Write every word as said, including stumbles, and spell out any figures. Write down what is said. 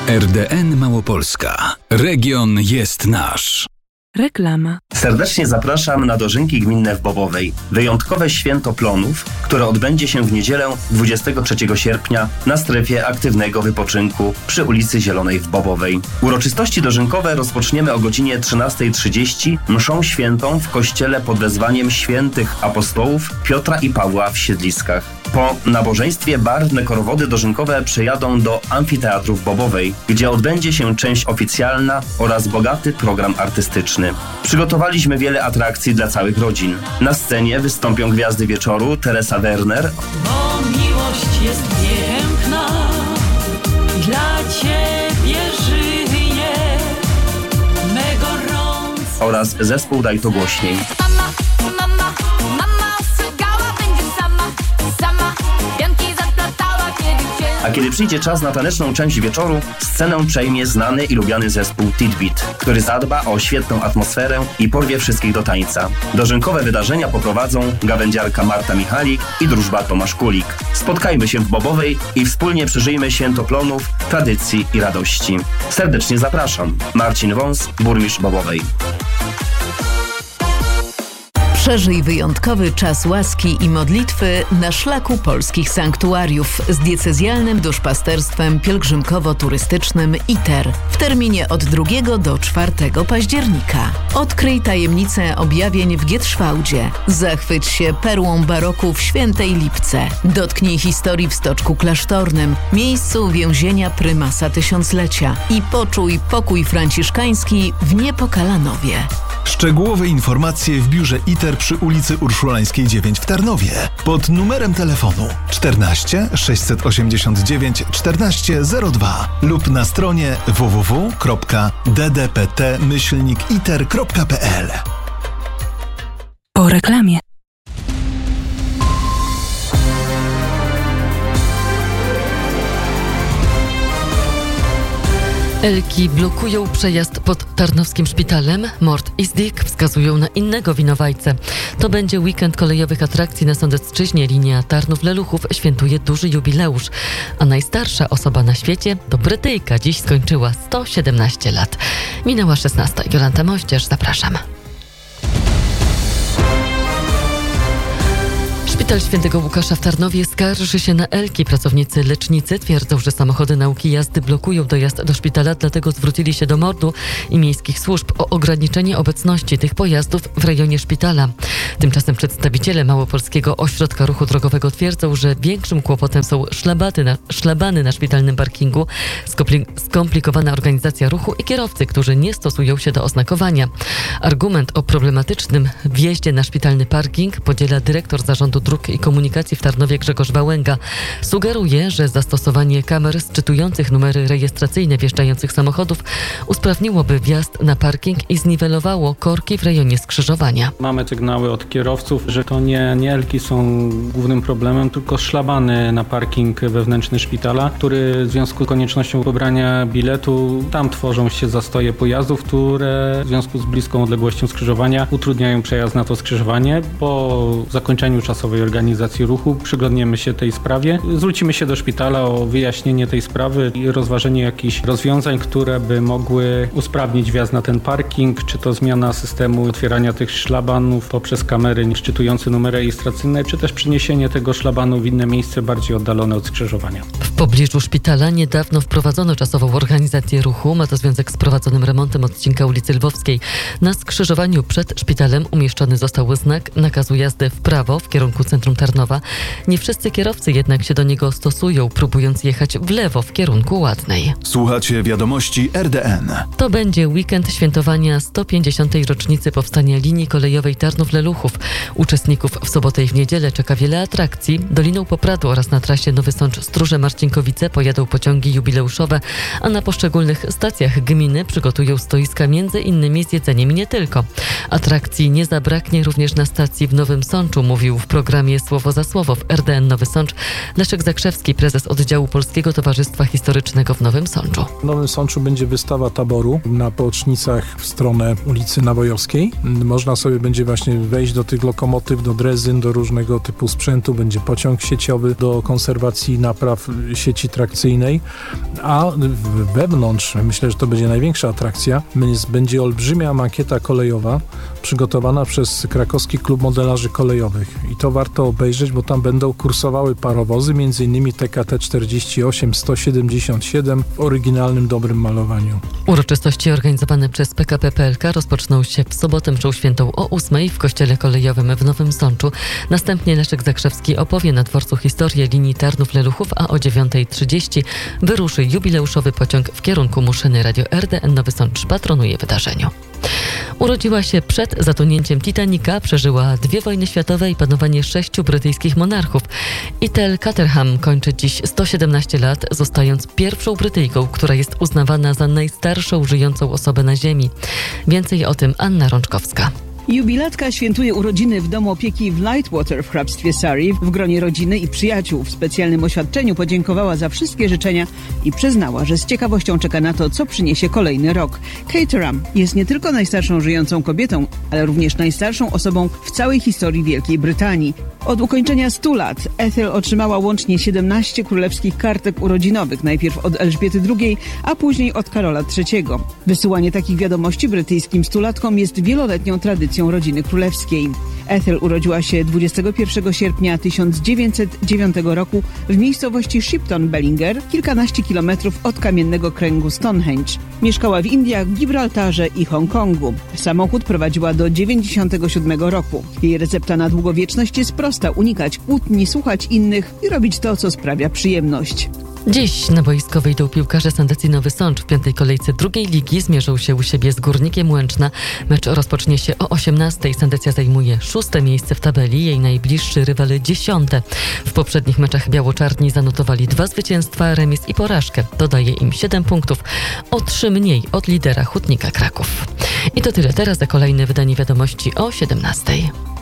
R D N Małopolska. Region jest nasz. Reklama. Serdecznie zapraszam na dożynki gminne w Bobowej. Wyjątkowe święto plonów, które odbędzie się w niedzielę dwudziestego trzeciego sierpnia na strefie aktywnego wypoczynku przy ulicy Zielonej w Bobowej. Uroczystości dożynkowe rozpoczniemy o godzinie trzynastej trzydzieści mszą świętą w kościele pod wezwaniem świętych apostołów Piotra i Pawła w Siedliskach. Po nabożeństwie barwne korowody dożynkowe przejadą do amfiteatru w Bobowej, gdzie odbędzie się część oficjalna oraz bogaty program artystyczny. Przygotowaliśmy wiele atrakcji dla całych rodzin. Na scenie wystąpią gwiazdy wieczoru Teresa Werner, bo miłość jest piękna, dla Ciebie żyję, me gorące oraz zespół Daj to głośniej. Mama, mama, mama ostrzegała, będzie sama, sama, pianki zaplatała, kiedy cię... A kiedy przyjdzie czas na taneczną część wieczoru, scenę przejmie znany i lubiany zespół Tidbit, który zadba o świetną atmosferę i porwie wszystkich do tańca. Dożynkowe wydarzenia poprowadzą gawędziarka Marta Michalik i drużba Tomasz Kulik. Spotkajmy się w Bobowej i wspólnie przeżyjmy święto plonów, tradycji i radości. Serdecznie zapraszam. Marcin Wąs, burmistrz Bobowej. Przeżyj wyjątkowy czas łaski i modlitwy na szlaku polskich sanktuariów z diecezjalnym duszpasterstwem pielgrzymkowo-turystycznym I T E R w terminie od drugiego do czwartego października. Odkryj tajemnicę objawień w Gietrzwałdzie. Zachwyć się perłą baroku w Świętej Lipce. Dotknij historii w Stoczku Klasztornym, miejscu więzienia prymasa tysiąclecia i poczuj pokój franciszkański w Niepokalanowie. Szczegółowe informacje w biurze I T E R przy ulicy Urszulańskiej dziewięć w Tarnowie pod numerem telefonu czternaście sześćset osiemdziesiąt dziewięć czternaście zero dwa lub na stronie w w w kropka d d p t myślnik i t e r kropka p l. Po reklamie. Elki blokują przejazd pod Tarnowskim Szpitalem. Mord i Zdik wskazują na innego winowajcę. To będzie weekend kolejowych atrakcji na Sądecczyźnie. Linia Tarnów-Leluchów świętuje duży jubileusz, a najstarsza osoba na świecie to Brytyjka. Dziś skończyła sto siedemnaście lat. Minęła szesnasta. Jolanta Moździerz, zapraszam. Szpital Świętego Łukasza w Tarnowie skarży się na Elki. Pracownicy lecznicy twierdzą, że samochody nauki jazdy blokują dojazd do szpitala, dlatego zwrócili się do mordu i miejskich służb o ograniczenie obecności tych pojazdów w rejonie szpitala. Tymczasem przedstawiciele Małopolskiego Ośrodka Ruchu Drogowego twierdzą, że większym kłopotem są szlabaty na, szlabany na szpitalnym parkingu, skompli- skomplikowana organizacja ruchu i kierowcy, którzy nie stosują się do oznakowania. Argument o problematycznym wjeździe na szpitalny parking podziela dyrektor Zarządu Dróg i Komunikacji w Tarnowie Grzegorz Wałęga. Sugeruje, że zastosowanie kamer sczytujących numery rejestracyjne wjeżdżających samochodów usprawniłoby wjazd na parking i zniwelowało korki w rejonie skrzyżowania. Mamy sygnały od kierowców, że to nie, nie Elki są głównym problemem, tylko szlabany na parking wewnętrzny szpitala, który w związku z koniecznością pobrania biletu, tam tworzą się zastoje pojazdów, które w związku z bliską odległością skrzyżowania utrudniają przejazd na to skrzyżowanie. Po zakończeniu czasowej organizacji ruchu przyglądniemy się tej sprawie. Zwrócimy się do szpitala o wyjaśnienie tej sprawy i rozważenie jakichś rozwiązań, które by mogły usprawnić wjazd na ten parking, czy to zmiana systemu otwierania tych szlabanów poprzez kamery szczytujące numery rejestracyjne, czy też przeniesienie tego szlabanu w inne miejsce bardziej oddalone od skrzyżowania. W pobliżu szpitala niedawno wprowadzono czasową organizację ruchu. Ma to związek z prowadzonym remontem odcinka ulicy Lwowskiej. Na skrzyżowaniu przed szpitalem umieszczony został znak nakazu jazdy w prawo w kierunku centrum Tarnowa. Nie wszyscy kierowcy jednak się do niego stosują, próbując jechać w lewo w kierunku Ładnej. Słuchacie wiadomości R D N. To będzie weekend świętowania sto pięćdziesiątej rocznicy powstania linii kolejowej Tarnów-Leluchów. Uczestników w sobotę i w niedzielę czeka wiele atrakcji. Doliną Popradu oraz na trasie Nowy Sącz-Stróże-Marcinkowice pojadą pociągi jubileuszowe, a na poszczególnych stacjach gminy przygotują stoiska między innymi z jedzeniem i nie tylko. Atrakcji nie zabraknie również na stacji w Nowym Sączu, mówił w programie Reklamie słowo za słowo w R D N Nowy Sącz Leszek Zakrzewski, prezes oddziału Polskiego Towarzystwa Historycznego w Nowym Sączu. W Nowym Sączu będzie wystawa taboru na bocznicach w stronę ulicy Nabojowskiej. Można sobie będzie właśnie wejść do tych lokomotyw, do drezyn, do różnego typu sprzętu. Będzie pociąg sieciowy do konserwacji napraw sieci trakcyjnej, a wewnątrz, myślę, że to będzie największa atrakcja, będzie olbrzymia makieta kolejowa przygotowana przez Krakowski Klub Modelarzy Kolejowych. I to warto obejrzeć, bo tam będą kursowały parowozy, między innymi T K T czterdzieści osiem sto siedemdziesiąt siedem w oryginalnym, dobrym malowaniu. Uroczystości organizowane przez P K P P L K rozpoczną się w sobotę mszą świętą o ósmej w kościele kolejowym w Nowym Sączu. Następnie Leszek Zakrzewski opowie na dworcu historię linii Tarnów-Leluchów, a o dziewiątej trzydzieści wyruszy jubileuszowy pociąg w kierunku Muszyny. Radio R D N Nowy Sącz patronuje wydarzeniu. Urodziła się przed zatonięciem Titanica, przeżyła dwie wojny światowe i panowanie sześciu brytyjskich monarchów. Ethel Caterham kończy dziś sto siedemnaście lat, zostając pierwszą Brytyjką, która jest uznawana za najstarszą żyjącą osobę na Ziemi. Więcej o tym Anna Rączkowska. Jubilatka świętuje urodziny w domu opieki w Lightwater w hrabstwie Surrey w gronie rodziny i przyjaciół. W specjalnym oświadczeniu podziękowała za wszystkie życzenia i przyznała, że z ciekawością czeka na to, co przyniesie kolejny rok. Caterham jest nie tylko najstarszą żyjącą kobietą, ale również najstarszą osobą w całej historii Wielkiej Brytanii. Od ukończenia stu lat Ethel otrzymała łącznie siedemnaście królewskich kartek urodzinowych, najpierw od Elżbiety drugiej, a później od Karola trzeciego. Wysyłanie takich wiadomości brytyjskim stulatkom jest wieloletnią tradycją rodziny królewskiej. Ethel urodziła się dwudziestego pierwszego sierpnia tysiąc dziewięćset dziewiątego roku w miejscowości Shipton Bellinger, kilkanaście kilometrów od kamiennego kręgu Stonehenge. Mieszkała w Indiach, Gibraltarze i Hongkongu. Samochód prowadziła do dziewięćdziesiątego siódmego roku. Jej recepta na długowieczność jest prosta: unikać kłótni, słuchać innych i robić to, co sprawia przyjemność. Dziś na boisko wyjdą piłkarze Sandecji Nowy Sącz. W piątej kolejce drugiej ligi zmierzą się u siebie z Górnikiem Łęczna. Mecz rozpocznie się o osiemnastej. Sandecja zajmuje szóste miejsce w tabeli, jej najbliższy rywal dziesiąte. W poprzednich meczach biało-czarni zanotowali dwa zwycięstwa, remis i porażkę. Dodaje im siedem punktów, o trzy mniej od lidera Hutnika Kraków. I to tyle teraz, za kolejne wydanie wiadomości o siedemnastej.